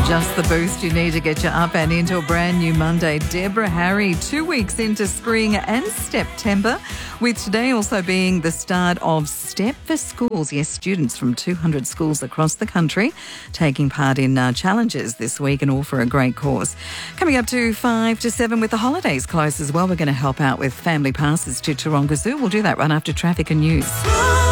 Just the boost you need to get you up and into a brand new Monday. Deborah Harry, 2 weeks into spring and September, with today also being the start of Step for Schools. Yes, students from 200 schools across the country taking part in challenges this week, and all for a great cause. Coming up to 5 to 7 with the holidays close as well, we're going to help out with family passes to Taronga Zoo. We'll do that right after traffic and news.